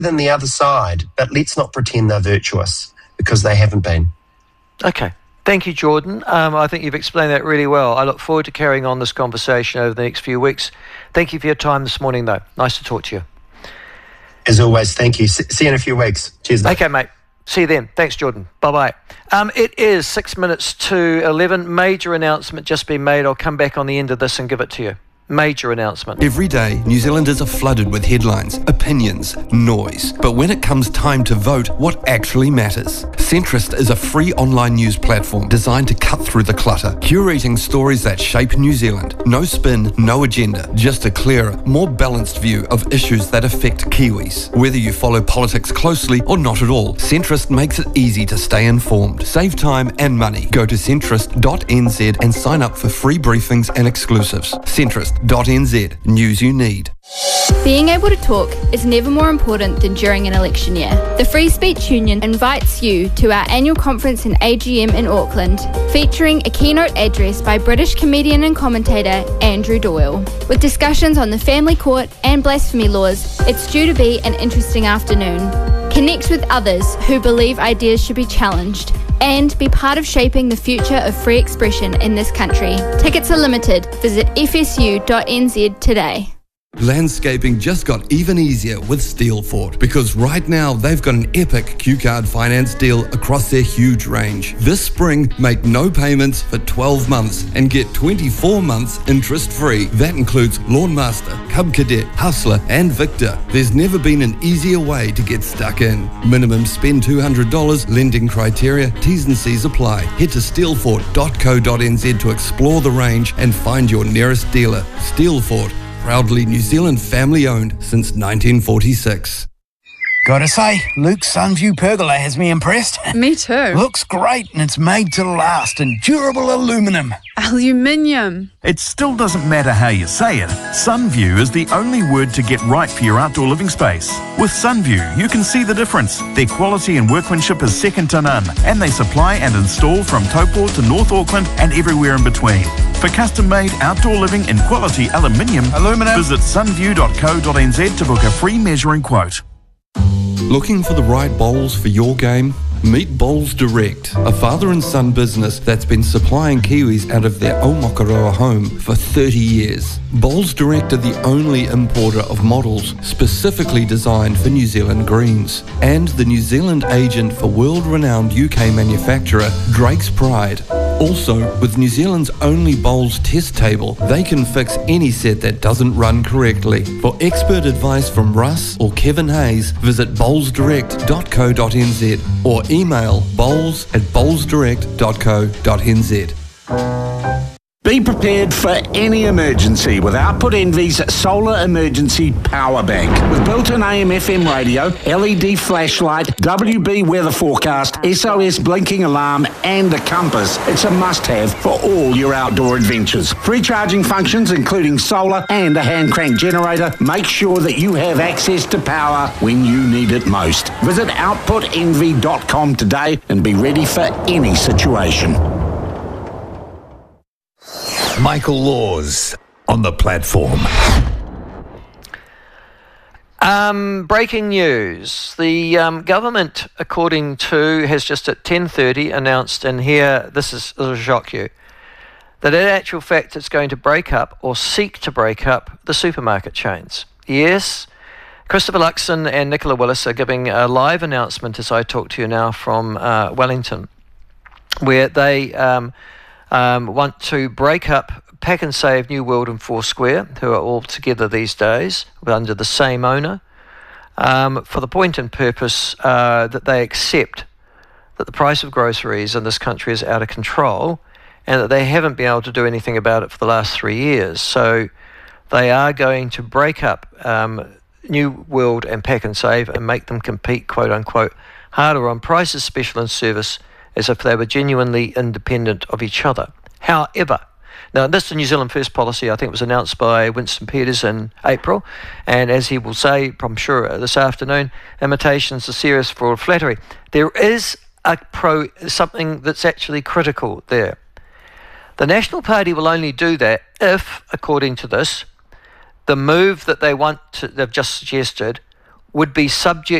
than the other side, but let's not pretend they're virtuous, because they haven't been. Okay. Thank you, Jordan. I think you've explained that really well. I look forward to carrying on this conversation over the next few weeks. Thank you for your time this morning, though. Nice to talk to you. As always, thank you. See you in a few weeks. Cheers, mate. Okay, mate. See you then. Thanks, Jordan. Bye-bye. It is 6 minutes to 11. Major announcement just been made. I'll come back on the end of this and give it to you. Major announcement. Every day, New Zealanders are flooded with headlines, opinions, noise. But when it comes time to vote, what actually matters? Centrist is a free online news platform designed to cut through the clutter, curating stories that shape New Zealand. No spin, no agenda, just a clearer, more balanced view of issues that affect Kiwis. Whether you follow politics closely or not at all, Centrist makes it easy to stay informed. Save time and money. Go to centrist.nz and sign up for free briefings and exclusives. Centrist.nz. News you need. Being able to talk is never more important than during an election year. The Free Speech Union invites you to our annual conference and AGM in Auckland, featuring a keynote address by British comedian and commentator Andrew Doyle. With discussions on the family court and blasphemy laws, it's due to be an interesting afternoon. Connect with others who believe ideas should be challenged and be part of shaping the future of free expression in this country. Tickets are limited. Visit fsu.nz today. Landscaping just got even easier with Steelfort, because right now they've got an epic Q-Card finance deal across their huge range. This spring, make no payments for 12 months and get 24 months interest-free. That includes Lawnmaster, Cub Cadet, Hustler and Victor. There's never been an easier way to get stuck in. Minimum spend $200, lending criteria, T's and C's apply. Head to steelfort.co.nz to explore the range and find your nearest dealer. Steelfort, proudly New Zealand family-owned since 1946. Gotta say, Luke's Sunview pergola has me impressed. Me too. Looks great and it's made to last in durable aluminium. Aluminium. It still doesn't matter how you say it. Sunview is the only word to get right for your outdoor living space. With Sunview, you can see the difference. Their quality and workmanship is second to none, and they supply and install from Taupo to North Auckland and everywhere in between. For custom-made outdoor living in quality aluminium, visit sunview.co.nz to book a free measuring quote. Looking for the right bowls for your game? Meet Bowls Direct, a father and son business that's been supplying Kiwis out of their Aomakaroa home for 30 years. Bowls Direct are the only importer of models specifically designed for New Zealand greens, and the New Zealand agent for world-renowned UK manufacturer Drake's Pride. Also, with New Zealand's only bowls test table, they can fix any set that doesn't run correctly. For expert advice from Russ or Kevin Hayes, visit bowlsdirect.co.nz or email bowls@bowlsdirect.co.nz. Be prepared for any emergency with Output Envy's Solar Emergency Power Bank. With built-in AM/FM radio, LED flashlight, WB weather forecast, SOS blinking alarm and a compass, it's a must-have for all your outdoor adventures. Free charging functions including solar and a hand-crank generator. Make sure that you have access to power when you need it most. Visit outputenvy.com today and be ready for any situation. Michael Laws on the platform. Breaking news. The government, according to, has just at 10:30 announced, and here, this will shock you, that in actual fact it's going to break up or seek to break up the supermarket chains. Yes, Christopher Luxon and Nicola Willis are giving a live announcement as I talk to you now from Wellington, where they want to break up Pack and Save, New World and Foursquare, who are all together these days under the same owner, for the point and purpose that they accept that the price of groceries in this country is out of control and that they haven't been able to do anything about it for the last 3 years. So they are going to break up New World and Pack and Save and make them compete, quote unquote, harder on prices, special and service, as if they were genuinely independent of each other. However, now this is the New Zealand First policy, I think it was announced by Winston Peters in April, and as he will say, I'm sure this afternoon, imitations are serious fraud, flattery. There is something that's actually critical there. The National Party will only do that if, according to this, the move that they've just suggested would be subject